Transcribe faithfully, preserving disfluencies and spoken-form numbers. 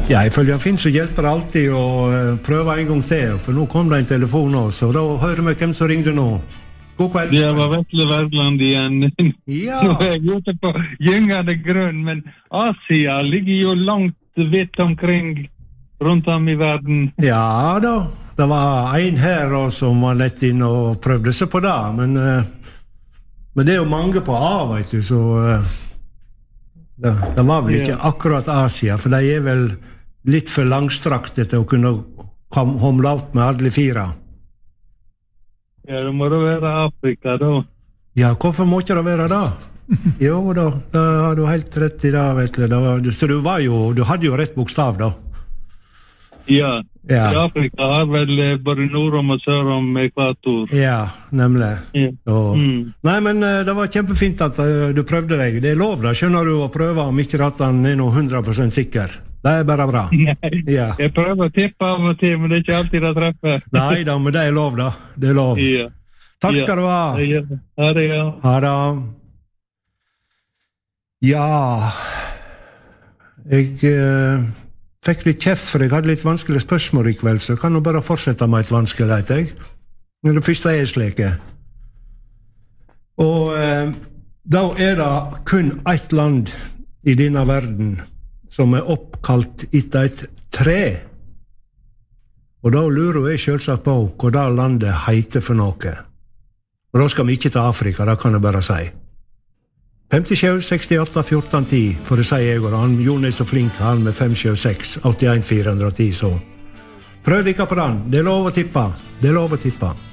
Ja, ifølge Finn så hjelper det alltid å uh, prøve en gang til, for nå kom det en telefon også, og da hører vi hvem som ringde nå. God kveld. Det var Vetle Verdland igjen. Ja. Nå er jeg ute på gyngende grunn, men Asia ligger jo langt vidt omkring rundt om i verden. Ja da, det var en her også, som var nett inn og prøvde seg på det, men, uh, men det er jo mange på A, vet du, så uh, det, det var vel ikke akkurat Asia, for de er vel litt for langstrakte til å kunne hamle opp med alle fire. Ja, det må det være Afrika da. Ja, hvorfor må ikke det være da? Jo da, da har du helt rett i det, vet du. Da, så du var jo, du hadde jo rett bokstav da. Ja, ja. I Afrika har vel både nord om og sør om ekvator. Ja, nemlig. Ja. Og, mm. Nei, men det var kjempefint at uh, du prøvde deg. Det er lov da, skjønner du, å prøve om ikke at han er noe hundre prosent sikker. Det er bare bra. Nei, ja. Jeg prøver å tippe av og til, men det er ikke alltid det treffer. Nei da, men det er lov da. Det er lov. Ja. Takk ja. skal du ha. Ja. Ha det, ja. Ha det. Ja, jeg uh, fikk litt kjeft, for jeg hadde litt vanskelige spørsmål i kveld, så jeg kan jo bare fortsette med et vanskelig, jeg. Men det første er slik. Og uh, da er det kun ett land i denne verden som er oppkalt etter et tre. Og da lurer jeg selvsagt på hva det landet heter for noe. Og da skal vi ikke til Afrika, det kan jeg bare si. fem sju seks åtte fjorten ti, for det sier jeg, og han, Jon er så flink, han med fem sju seks åtte en fire ti, så. Prøv ikke på den, det er lov å tippe, det er lov å tippe.